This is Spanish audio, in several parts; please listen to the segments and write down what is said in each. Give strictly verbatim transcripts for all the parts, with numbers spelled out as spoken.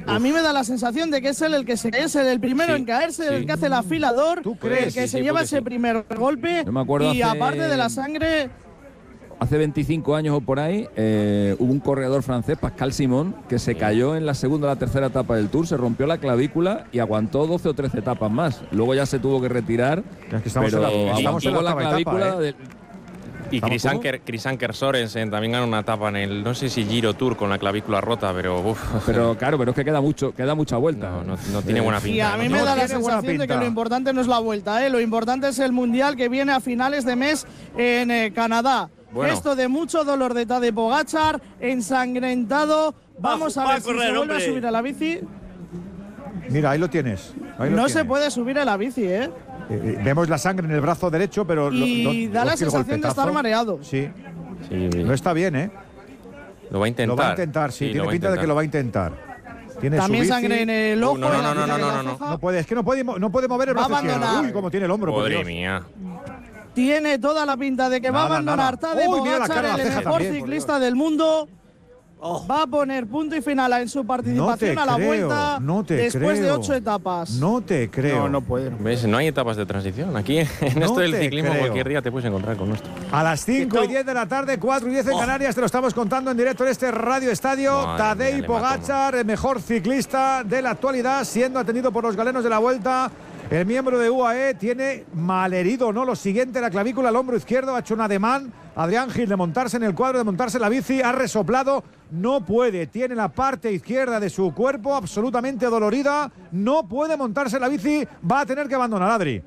A mí me da la sensación de que es él el que se es el primero sí, en caerse, sí. el que hace el afilador, ¿Tú crees? el que sí, se sí, lleva ese sí. primer golpe. Yo me acuerdo y hace... aparte de la sangre... Hace veinticinco años o por ahí eh, hubo un corredor francés, Pascal Simon, que se cayó en la segunda o la tercera etapa del Tour, se rompió la clavícula y aguantó doce o trece etapas más. Luego ya se tuvo que retirar, es que estamos pero en la, estamos aguantó en la, la clavícula etapa, ¿eh? de, Y Chris Anker, Chris Anker Sorensen también ganó una etapa en el, no sé si Giro Tour con la clavícula rota, pero uf. Pero claro, pero es que queda mucho, queda mucha vuelta. No, no, no tiene buena pinta. Y a mí no, me no da la sensación de que lo importante no es la vuelta, ¿eh? Lo importante es el Mundial que viene a finales de mes en eh, Canadá. Bueno. Esto de mucho dolor de Tadej Pogačar, ensangrentado. Vamos a ver si se vuelve a subir a la bici. Mira, ahí lo tienes. Ahí lo no tienes. se puede subir a la bici, ¿eh? Eh, vemos la sangre en el brazo derecho, pero y lo, lo, da la sensación de estar mareado. Sí. sí. No está bien, ¿eh? Lo va a intentar. Lo va a intentar, sí. sí tiene pinta de que lo va a intentar. Tiene También su sangre en el ojo. Uh, no, no, no, no, no, no, no, no. No puede, es que no puede, no puede mover el brazo izquierdo. Uy, como tiene el hombro. Madre mía. Tiene toda la pinta de que nada, va a abandonar Tadej Pogačar, el mejor también, ciclista del mundo. Oh. Va a poner punto y final en su participación no a la creo, vuelta no te después creo. de ocho etapas. No te creo. No, no puede. ¿Ves? No hay etapas de transición. Aquí en no esto del ciclismo creo. cualquier día te puedes encontrar con esto. A las cinco y diez de la tarde, cuatro y diez en oh. Canarias, te lo estamos contando en directo en este Radio Estadio. Tadej Pogačar, el mejor ciclista de la actualidad, siendo atendido por los galenos de la Vuelta. El miembro de U A E tiene malherido, ¿no? Lo siguiente, la clavícula, el hombro izquierdo, ha hecho un ademán. Adrián Gil de montarse en el cuadro, de montarse en la bici, ha resoplado, no puede. Tiene la parte izquierda de su cuerpo absolutamente dolorida, no puede montarse en la bici, va a tener que abandonar, Adri.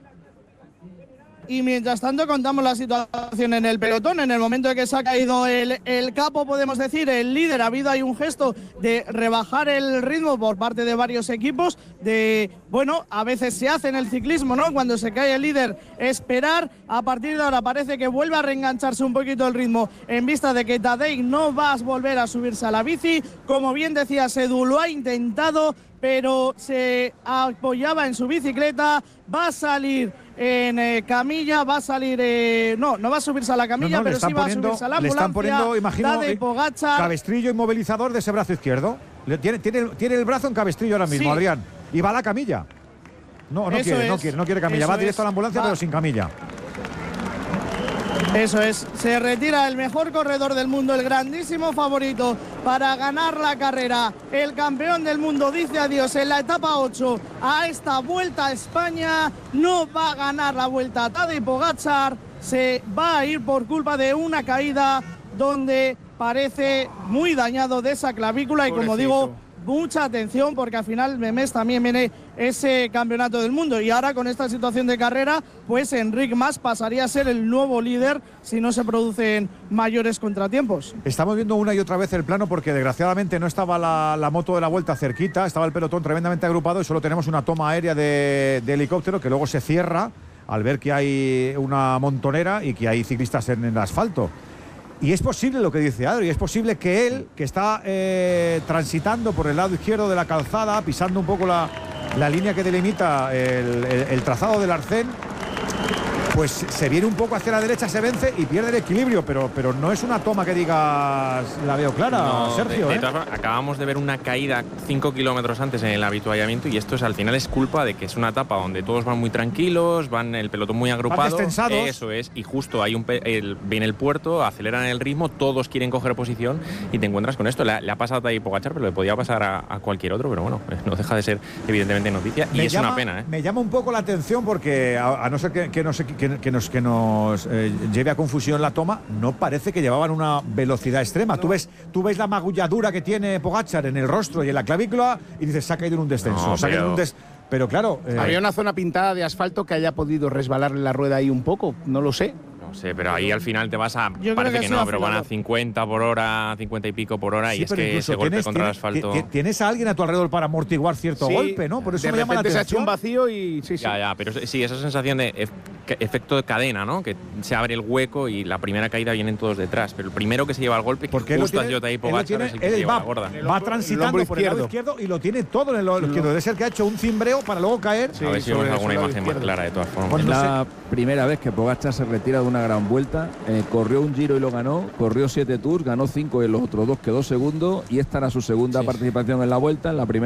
Y mientras tanto contamos la situación en el pelotón. En el momento en que se ha caído el, el capo, podemos decir, el líder, ha habido ahí un gesto de rebajar el ritmo por parte de varios equipos, de, bueno, a veces se hace en el ciclismo, ¿no? Cuando se cae el líder, esperar. A partir de ahora parece que vuelve a reengancharse un poquito el ritmo en vista de que Tadej no va a volver a subirse a la bici. Como bien decía Sedu, lo ha intentado, pero se apoyaba en su bicicleta, va a salir en eh, camilla, va a salir, eh, no, no va a subirse a la camilla, no, no, pero sí va poniendo, a subirse a la ambulancia. Le están poniendo, imagino, Tadej Pogačar, cabestrillo inmovilizador de ese brazo izquierdo. Le, tiene, tiene, tiene el brazo en cabestrillo ahora mismo, sí. Adrián, y va a la camilla. No, no Eso quiere, es. no quiere, no quiere camilla, Eso va directo es. a la ambulancia, va. pero sin camilla. Eso es, se retira el mejor corredor del mundo, el grandísimo favorito para ganar la carrera. El campeón del mundo dice adiós en la etapa ocho a esta Vuelta a España. No va a ganar la Vuelta a Tadej Pogačar, se va a ir por culpa de una caída donde parece muy dañado de esa clavícula. Y como digo, mucha atención porque al final de mes también viene ese campeonato del mundo. Y ahora con esta situación de carrera, pues Enric Mas pasaría a ser el nuevo líder si no se producen mayores contratiempos. Estamos viendo una y otra vez el plano porque desgraciadamente no estaba la, la moto de la Vuelta cerquita, estaba el pelotón tremendamente agrupado y solo tenemos una toma aérea de, de helicóptero que luego se cierra al ver que hay una montonera y que hay ciclistas en el asfalto. Y es posible lo que dice Adri, es posible que él, que está eh, transitando por el lado izquierdo de la calzada, pisando un poco la, la línea que delimita el, el, el trazado del arcén, pues se viene un poco hacia la derecha, se vence y pierde el equilibrio, pero, pero no es una toma que digas la veo clara, no, Sergio. De, de ¿eh? todas formas, acabamos de ver una caída cinco kilómetros antes en el habituallamiento y esto es al final es culpa de que es una etapa donde todos van muy tranquilos, van el pelotón muy agrupado. Van destensados. Eso es, y justo hay un el, viene el puerto, aceleran el ritmo, todos quieren coger posición y te encuentras con esto. Le, le ha pasado a Tadej Pogačar, pero le podía pasar a, a cualquier otro, pero bueno, no deja de ser evidentemente noticia y me es llama, una pena. ¿eh? Me llama un poco la atención porque a, a no ser que, que, no sé, que, que nos, que nos eh, lleve a confusión la toma, no parece que llevaban una velocidad extrema. No. Tú ves, tú ves la magulladura que tiene Pogačar en el rostro y en la clavícula y dices, se ha caído en un descenso. No, se ha caído en un des... Pero claro... Eh... Había una zona pintada de asfalto que haya podido resbalarle la rueda ahí un poco, no lo sé. No sé, pero ahí al final te vas a... Yo parece que, que no, pero van a cincuenta por hora, cincuenta y pico por hora, sí, y es que ese golpe contra el asfalto... Tienes a alguien a tu alrededor para amortiguar cierto sí, golpe, ¿no? Por eso de me llama la repente atención. Se ha hecho un vacío y... Sí, sí. Ya, ya, pero sí, esa sensación de ef efecto de cadena, ¿no? Que se abre el hueco y la primera caída vienen todos detrás, pero el primero que se lleva el golpe, porque que justo tiene, ha sido Pogačar, es el que él se lleva va, la gorda. Va transitando por el lado izquierdo y lo tiene todo en el lado izquierdo. Debe ser que ha hecho un cimbreo para luego caer. Sí, a ver si vemos alguna imagen más clara de todas formas. Es la primera vez que Pogačar se retira de una gran vuelta. Eh, corrió un Giro y lo ganó, corrió siete Tours, ganó cinco y en los otros dos quedó segundo y esta era su segunda sí, participación sí. en la Vuelta, en la primera